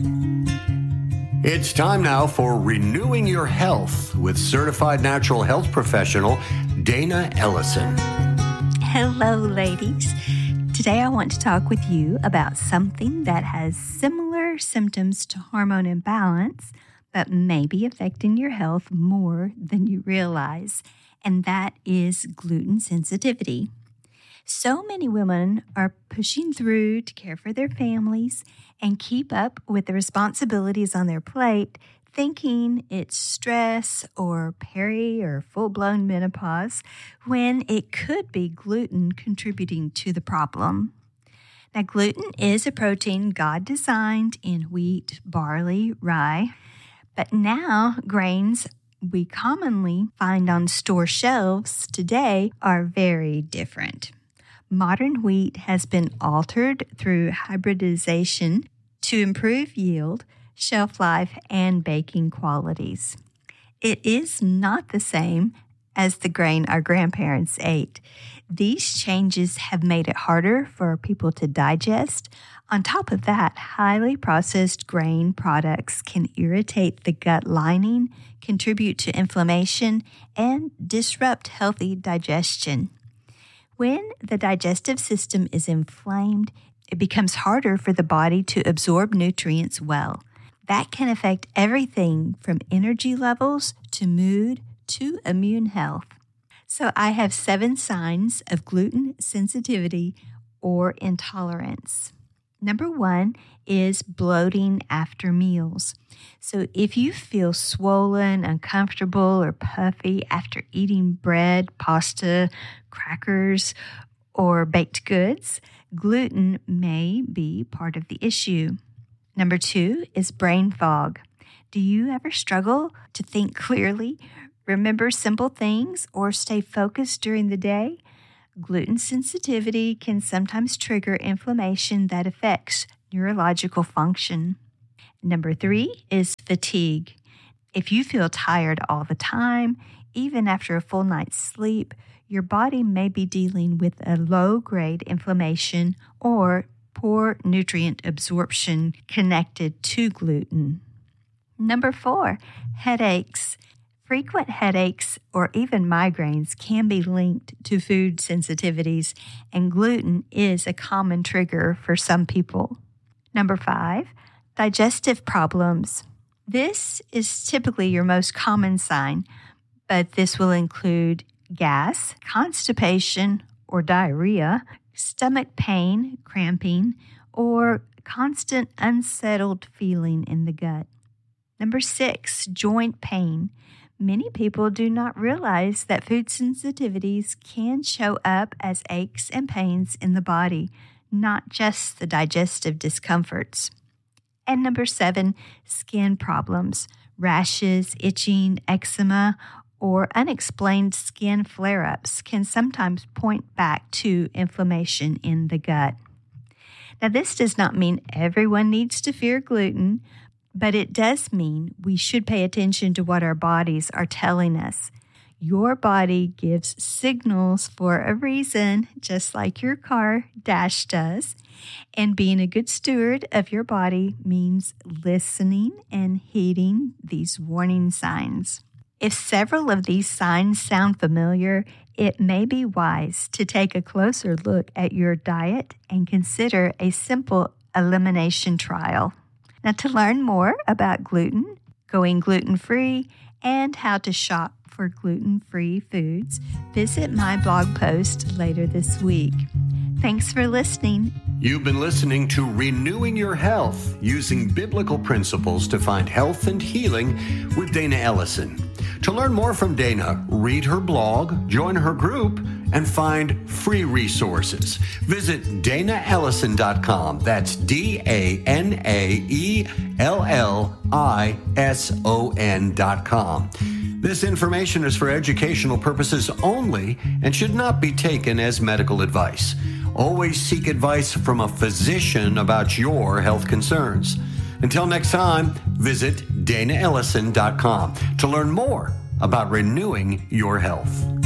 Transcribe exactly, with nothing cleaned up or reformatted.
It's time now for Renewing Your Health with certified natural health professional Dana Ellison. Hello, ladies. Today I want to talk with you about something that has similar symptoms to hormone imbalance, but may be affecting your health more than you realize, and that is gluten sensitivity. So many women are pushing through to care for their families and keep up with the responsibilities on their plate, thinking it's stress or peri or full-blown menopause, when it could be gluten contributing to the problem. Now, gluten is a protein God designed in wheat, barley, rye, but now grains we commonly find on store shelves today are very different. Modern wheat has been altered through hybridization to improve yield, shelf life, and baking qualities. It is not the same as the grain our grandparents ate. These changes have made it harder for people to digest. On top of that, highly processed grain products can irritate the gut lining, contribute to inflammation, and disrupt healthy digestion. When the digestive system is inflamed, it becomes harder for the body to absorb nutrients well. That can affect everything from energy levels to mood to immune health. So I have seven signs of gluten sensitivity or intolerance. Number one is bloating after meals. So if you feel swollen, uncomfortable, or puffy after eating bread, pasta, crackers, or baked goods, gluten may be part of the issue. Number two is brain fog. Do you ever struggle to think clearly, remember simple things, or stay focused during the day? Gluten sensitivity can sometimes trigger inflammation that affects neurological function. Number three is fatigue. If you feel tired all the time, even after a full night's sleep, your body may be dealing with a low-grade inflammation or poor nutrient absorption connected to gluten. Number four, headaches. Frequent headaches or even migraines can be linked to food sensitivities, and gluten is a common trigger for some people. Number five, digestive problems. This is typically your most common sign, but this will include gas, constipation or diarrhea, stomach pain, cramping, or constant unsettled feeling in the gut. Number six, joint pain. Many people do not realize that food sensitivities can show up as aches and pains in the body, not just the digestive discomforts. And number seven, skin problems, rashes, itching, eczema, or unexplained skin flare-ups can sometimes point back to inflammation in the gut. Now, this does not mean everyone needs to fear gluten, but it does mean we should pay attention to what our bodies are telling us. Your body gives signals for a reason, just like your car dash does. And being a good steward of your body means listening and heeding these warning signs. If several of these signs sound familiar, it may be wise to take a closer look at your diet and consider a simple elimination trial. Now, to learn more about gluten, going gluten-free, and how to shop for gluten-free foods, visit my blog post later this week. Thanks for listening. You've been listening to Renewing Your Health, using biblical principles to find health and healing with Dana Ellison. To learn more from Dana, read her blog, join her group, and find free resources. Visit dana ellison dot com. That's D A N A E L L I S O N dot com. This information is for educational purposes only and should not be taken as medical advice. Always seek advice from a physician about your health concerns. Until next time, visit dana ellison dot com to learn more about renewing your health.